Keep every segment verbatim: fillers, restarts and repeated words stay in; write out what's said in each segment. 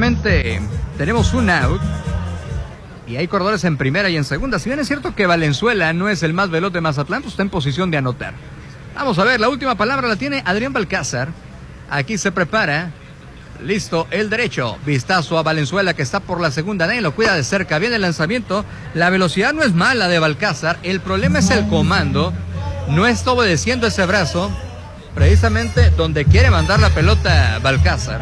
solamente tenemos un out y hay corredores en primera y en segunda. Si bien es cierto que Valenzuela no es el más veloz de Mazatlán, pues está en posición de anotar. Vamos a ver, la última palabra la tiene Adrián Balcázar. Aquí se prepara. Listo, el derecho. Vistazo a Valenzuela que está por la segunda. Nadie lo cuida de cerca. Viene el lanzamiento. La velocidad no es mala de Balcázar. El problema es el comando. No está obedeciendo ese brazo. Precisamente donde quiere mandar la pelota Balcázar.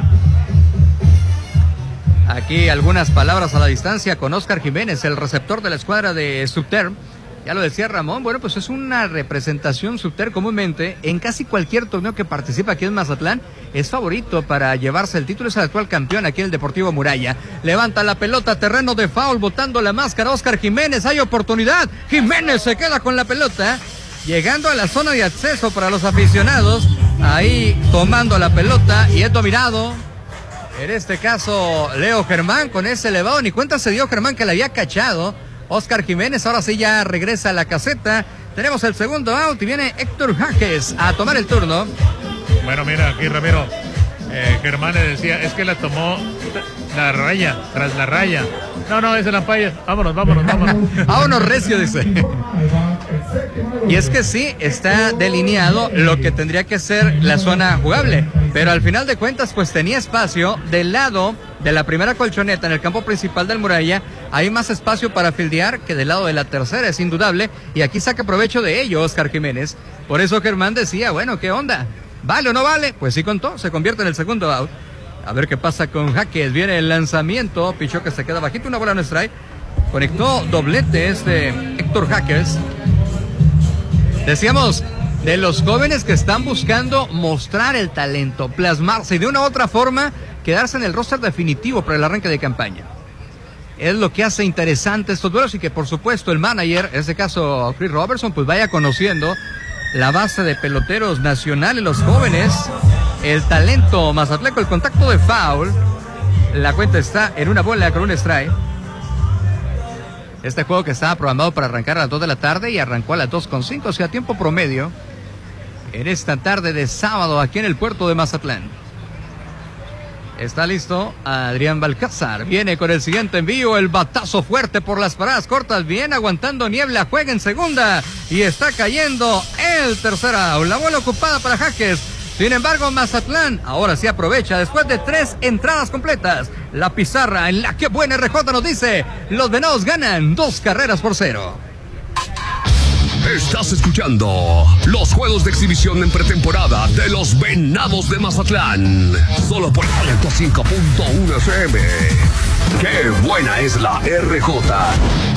Aquí algunas palabras a la distancia con Oscar Jiménez, el receptor de la escuadra de Subterm. Ya lo decía Ramón, bueno, pues es una representación. Subterm comúnmente en casi cualquier torneo que participa aquí en Mazatlán es favorito para llevarse el título. Es el actual campeón aquí en el Deportivo Muralla. Levanta la pelota, terreno de foul, botando la máscara Oscar Jiménez. Hay oportunidad. Jiménez se queda con la pelota, llegando a la zona de acceso para los aficionados. Ahí tomando la pelota y es dominado. En este caso, Leo Germán con ese elevado. Ni cuenta se dio Germán que le había cachado Oscar Jiménez. Ahora sí ya regresa a la caseta. Tenemos el segundo out y viene Héctor Jaques a tomar el turno. Bueno, mira, aquí Ramiro, eh, Germán le decía, es que la tomó la raya, tras la raya. No, no, es el umpire. Vámonos, vámonos, vámonos. Vámonos recio, dice. Y es que sí, está delineado lo que tendría que ser la zona jugable. Pero al final de cuentas, pues tenía espacio del lado de la primera colchoneta en el campo principal del Muralla. Hay más espacio para fildear que del lado de la tercera, es indudable. Y aquí saca provecho de ello Oscar Jiménez. Por eso Germán decía, bueno, ¿qué onda? ¿Vale o no vale? Pues sí contó, se convierte en el segundo out. A ver qué pasa con Jaques. Viene el lanzamiento, pichó que se queda bajito, una bola no strike. Conectó doblete este Héctor Jaques. Decíamos, de los jóvenes que están buscando mostrar el talento, plasmarse y de una u otra forma quedarse en el roster definitivo para el arranque de campaña. Es lo que hace interesante estos duelos y que por supuesto el manager, en este caso Chris Robertson, pues vaya conociendo la base de peloteros nacionales, los jóvenes, el talento mazatleco, el contacto de foul. La cuenta está en una bola con un strike. Este juego que estaba programado para arrancar a las dos de la tarde y arrancó a las dos con cinco, o sea, tiempo promedio en esta tarde de sábado aquí en el puerto de Mazatlán. Está listo Adrián Balcázar. Viene con el siguiente envío, el batazo fuerte por las paradas cortas. Viene aguantando niebla, juega en segunda y está cayendo el tercer out. La bola ocupada para Jaques. Sin embargo, Mazatlán ahora sí aprovecha después de tres entradas completas. La pizarra en la que buena R J nos dice, los Venados ganan dos carreras por cero. Estás escuchando los juegos de exhibición en pretemporada de los Venados de Mazatlán. Solo por ciento cinco punto uno F M. ¡Qué buena es la R J!